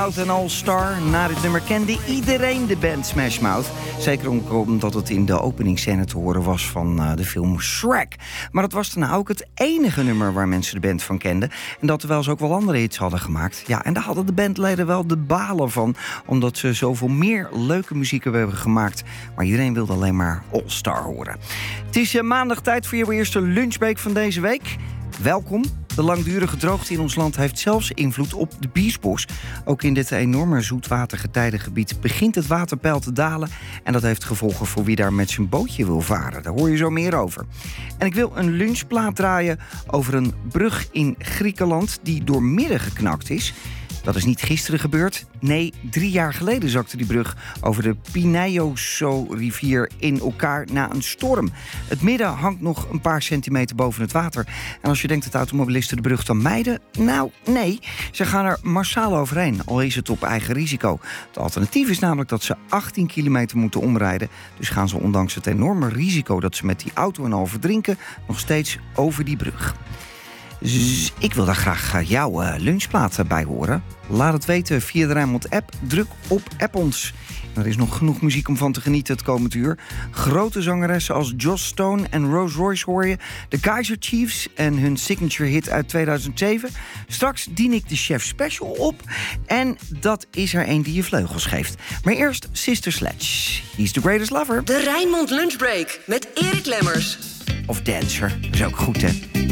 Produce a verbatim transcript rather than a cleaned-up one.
Mouth en All Star. Na dit nummer kende iedereen de band Smash Mouth. Zeker omdat het in de openingsscène te horen was van uh, de film Shrek. Maar dat was dan ook het enige nummer waar mensen de band van kenden. En dat terwijl ze ook wel andere hits hadden gemaakt. Ja, en daar hadden de bandleden wel de balen van. Omdat ze zoveel meer leuke muziek hebben gemaakt. Maar iedereen wilde alleen maar All Star horen. Het is uh, maandag tijd voor jouw eerste lunchbreak van deze week. Welkom. De langdurige droogte in ons land heeft zelfs invloed op de Biesbos. Ook in dit enorme zoetwatergetijdengebied begint het waterpeil te dalen. En dat heeft gevolgen voor wie daar met zijn bootje wil varen. Daar hoor je zo meer over. En ik wil een lunchplaat draaien over een brug in Griekenland die doormidden geknakt is. Dat is niet gisteren gebeurd. Nee, drie jaar geleden zakte die brug over de Pineios-rivier in elkaar na een storm. Het midden hangt nog een paar centimeter boven het water. En als je denkt dat automobilisten de brug dan mijden, nou, nee. Ze gaan er massaal overheen, al is het op eigen risico. Het alternatief is namelijk dat ze achttien kilometer moeten omrijden. Dus gaan ze ondanks het enorme risico dat ze met die auto en al verdrinken nog steeds over die brug. Dus ik wil daar graag jouw uh, lunchplaat bij horen. Laat het weten via de Rijnmond-app. Druk op App ons. Er is nog genoeg muziek om van te genieten het komend uur. Grote zangeressen als Joss Stone en Rose Royce hoor je. De Kaiser Chiefs en hun signature hit uit tweeduizend zeven. Straks dien ik de chef special op. En dat is er een die je vleugels geeft. Maar eerst Sister Sledge. He's the greatest lover. De Rijnmond Lunchbreak met Erik Lemmers. Of Dancer. Dat is ook goed, hè?